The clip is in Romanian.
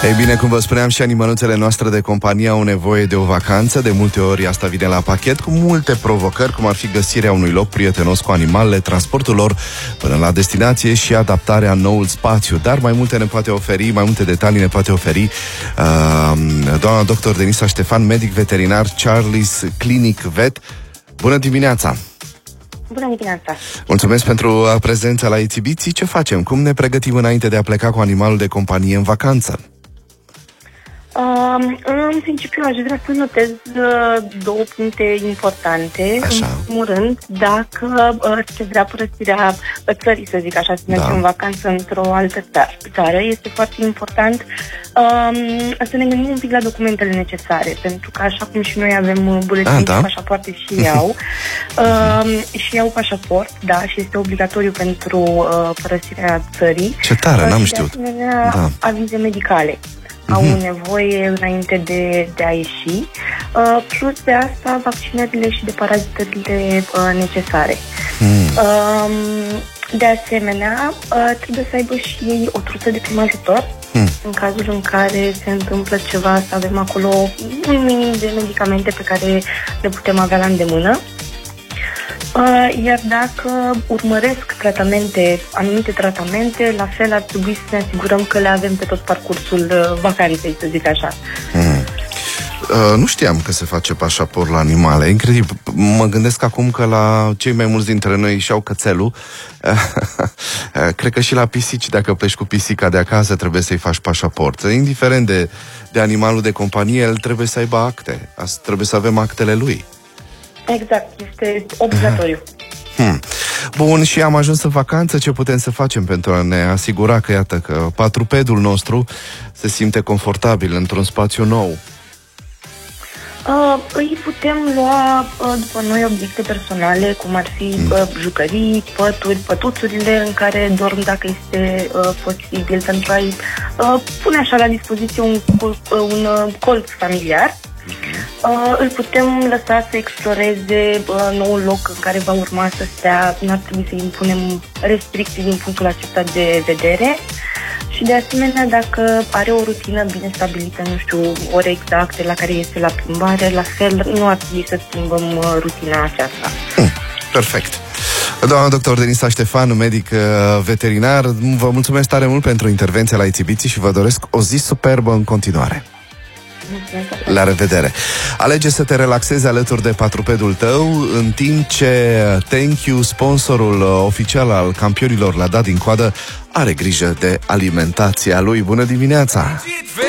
Ei bine, cum vă spuneam, și animăluțele noastre de companie au nevoie de o vacanță. De multe ori asta vine la pachet cu multe provocări, cum ar fi găsirea unui loc prietenos cu animalele, transportul lor până la destinație și adaptarea în noul spațiu. Dar mai multe detalii ne poate oferi doamna doctor Denisa Ștefan, medic veterinar Charlie's Clinic Vet. Bună dimineața! Bună dimineața! Mulțumesc pentru prezența la Ețibiții. Ce facem? Cum ne pregătim înainte de a pleca cu animalul de companie în vacanță? În principiu, aș vrea să notez două puncte importante. Așa. În primul rând, dacă se vrea părăsirea țării, să zic așa, să mergem în vacanță într-o altă țară, este foarte important să ne gândim un pic la documentele necesare, pentru că așa cum și noi avem buletin și pașapoarte și iau pașaport, da, și este obligatoriu pentru părăsirea țării. Ce tare, n-am știut. De asemenea, avize medicale au nevoie înainte de a ieși, plus de asta vaccinările și deparazitările necesare. De asemenea, trebuie să aibă și ei o trusă de prim ajutor, în cazul în care se întâmplă ceva, să avem acolo un minim de medicamente pe care le putem avea la îndemână. Iar dacă urmăresc anumite tratamente, la fel ar trebui să ne asigurăm că le avem pe tot parcursul vacanței, să zic așa. Nu știam că se face pașaport la animale. Incredibil. Mă gândesc acum că la cei mai mulți dintre noi și-au cățelul. Cred că și la pisici, dacă pleci cu pisica de acasă, trebuie să-i faci pașaport. Indiferent de animalul de companie, el trebuie să aibă acte. Trebuie să avem actele lui. Exact, este obligatoriu. Bun, și am ajuns în vacanță. Ce putem să facem pentru a ne asigura că, iată, că patrupedul nostru se simte confortabil într-un spațiu nou? Îi putem lua după noi obiecte personale, cum ar fi jucării, pături, pătuțurile în care dorm, dacă este posibil, pentru a-i pune așa la dispoziție un colț familiar. Îl putem lăsa să exploreze noul loc în care va urma să stea. Nu ar trebui să impunem restricții din punctul acesta de vedere. Și de asemenea, dacă are o rutină bine stabilită, nu știu, ore exacte la care este la plimbare, la fel, nu ar trebui să schimbăm rutina aceasta. Perfect. Doamna doctor Denisa Ștefan, medic veterinar, vă mulțumesc tare mult pentru intervenția la Ețibiții și vă doresc o zi superbă în continuare. La revedere! Alege să te relaxezi alături de patrupedul tău, în timp ce Thank You, sponsorul oficial al campionilor la dat din coadă, are grijă de alimentația lui. Bună dimineața!